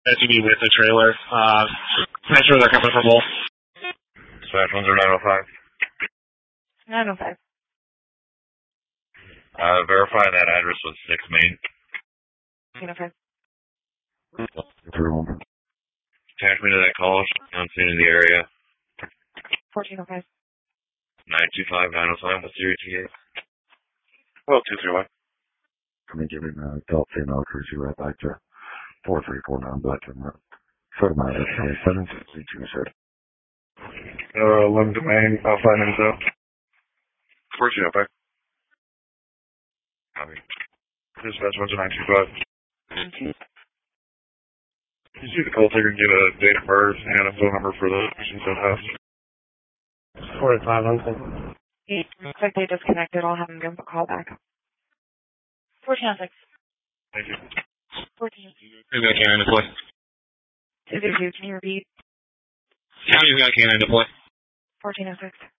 SUV with a trailer. Make sure they're coming from both. Dispatch 10905. 905. Verify that address was 6 Main. 905. Attach me to that call. I'm seen in the area. 1405. 925-905. What's your ETA? Well, 231. Let me give him a adult female cruise you right back to 4349 Blackton Road. So my 762, sir. 11 Domain, Alpha Intel. 1405. Copy. Dispatch 10925. You see the call taker get a date of birth and a phone number for the patient that has. 4500. Looks like they disconnected. I'll have them give a call back. 1406. Thank you. 14. Who's got canine deploy? 202. Can you repeat? County's got canine deploy. 1406.